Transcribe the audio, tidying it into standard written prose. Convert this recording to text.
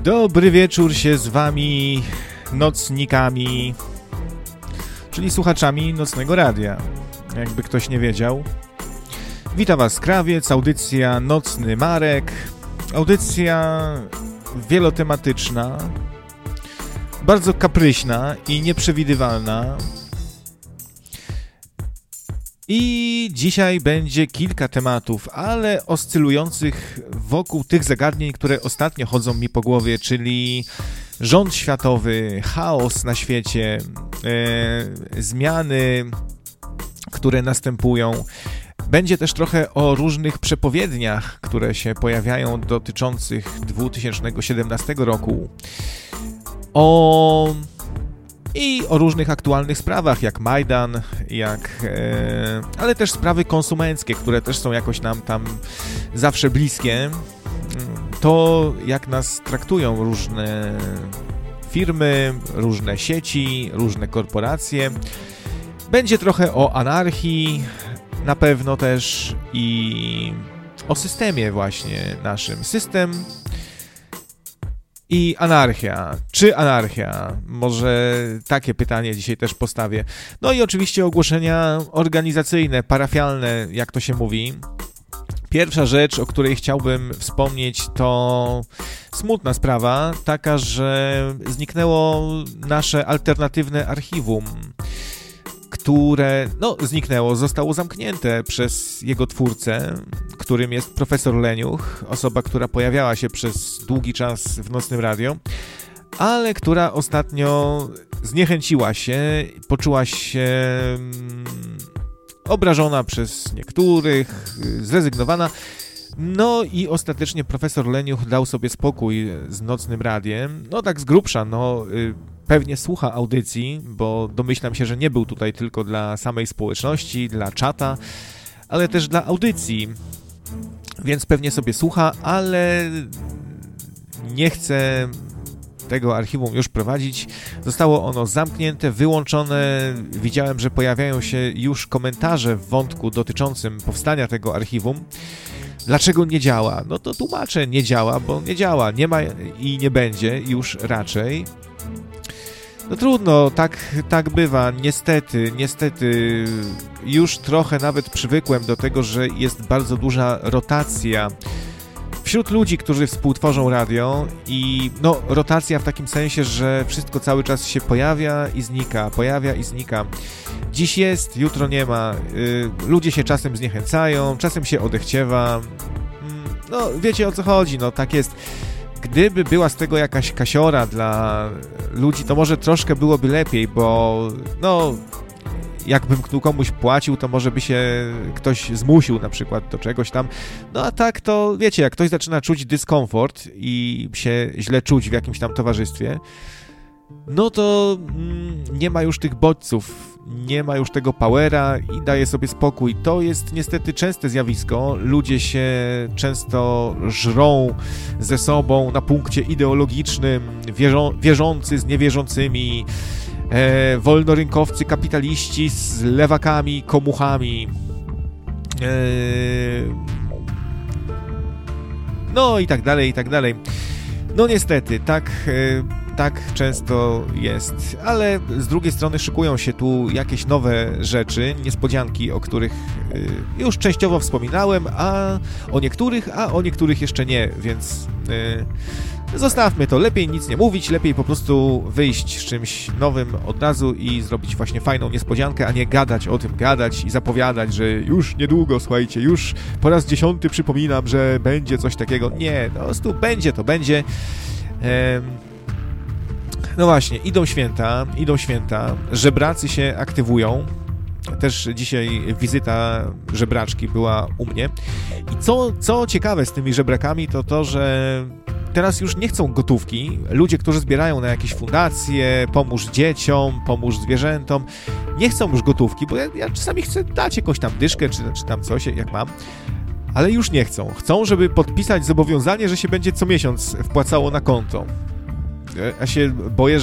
Dobry wieczór się z wami, nocnikami, czyli słuchaczami Nocnego Radia, jakby ktoś nie wiedział. Witam was Krawiec, audycja Nocny Marek, audycja wielotematyczna, bardzo kapryśna i nieprzewidywalna. I dzisiaj będzie kilka tematów, ale oscylujących wokół tych zagadnień, które ostatnio chodzą mi po głowie, czyli rząd światowy, chaos na świecie, zmiany, które następują. Będzie też trochę o różnych przepowiedniach, które się pojawiają dotyczących 2017 roku. I o różnych aktualnych sprawach, jak Majdan, ale też sprawy konsumenckie, które też są jakoś nam tam zawsze bliskie. To, jak nas traktują różne firmy, różne sieci, różne korporacje. Będzie trochę o anarchii, na pewno też i o systemie właśnie naszym. System i anarchia. Czy anarchia? Może takie pytanie dzisiaj też postawię. No i oczywiście ogłoszenia organizacyjne, parafialne, jak to się mówi. Pierwsza rzecz, o której chciałbym wspomnieć, to smutna sprawa, taka, że zniknęło nasze alternatywne archiwum, które, zniknęło, zostało zamknięte przez jego twórcę, którym jest profesor Leniuch, osoba, która pojawiała się przez długi czas w Nocnym Radio, ale która ostatnio zniechęciła się, poczuła się obrażona przez niektórych, zrezygnowana. No i ostatecznie profesor Leniuch dał sobie spokój z Nocnym Radiem, tak z grubsza, pewnie słucha audycji, bo domyślam się, że nie był tutaj tylko dla samej społeczności, dla czata, ale też dla audycji, więc pewnie sobie słucha, ale nie chce tego archiwum już prowadzić. Zostało ono zamknięte, wyłączone. Widziałem, że pojawiają się już komentarze w wątku dotyczącym powstania tego archiwum. Dlaczego nie działa? To tłumaczę, nie działa, bo nie działa, nie ma i nie będzie już raczej. Trudno, tak bywa, niestety już trochę nawet przywykłem do tego, że jest bardzo duża rotacja wśród ludzi, którzy współtworzą radio i rotacja w takim sensie, że wszystko cały czas się pojawia i znika. Dziś jest, jutro nie ma, ludzie się czasem zniechęcają, czasem się odechciewa, wiecie o co chodzi, tak jest. Gdyby była z tego jakaś kasiora dla ludzi, to może troszkę byłoby lepiej, bo jakbym komuś płacił, to może by się ktoś zmusił na przykład do czegoś tam. A tak to, wiecie, jak ktoś zaczyna czuć dyskomfort i się źle czuć w jakimś tam towarzystwie, to nie ma już tych bodźców, nie ma już tego powera i daje sobie spokój. To jest niestety częste zjawisko. Ludzie się często żrą ze sobą na punkcie ideologicznym, wierzący z niewierzącymi, wolnorynkowcy, kapitaliści z lewakami, komuchami. I tak dalej. Niestety, tak często jest, ale z drugiej strony szykują się tu jakieś nowe rzeczy, niespodzianki, o których już częściowo wspominałem, a o niektórych jeszcze nie, więc zostawmy to, lepiej nic nie mówić, lepiej po prostu wyjść z czymś nowym od razu i zrobić właśnie fajną niespodziankę, a nie gadać o tym, i zapowiadać, że już niedługo, słuchajcie, już po raz 10 przypominam, że będzie coś takiego. Nie, po prostu będzie. Właśnie, idą święta, żebracy się aktywują. Też dzisiaj wizyta żebraczki była u mnie. I co ciekawe z tymi żebrakami, to, że teraz już nie chcą gotówki. Ludzie, którzy zbierają na jakieś fundacje, pomóż dzieciom, pomóż zwierzętom, nie chcą już gotówki, bo ja czasami chcę dać jakąś tam dyszkę, czy tam coś, jak mam. Ale już nie chcą. Chcą, żeby podpisać zobowiązanie, że się będzie co miesiąc wpłacało na konto. Ja się boję,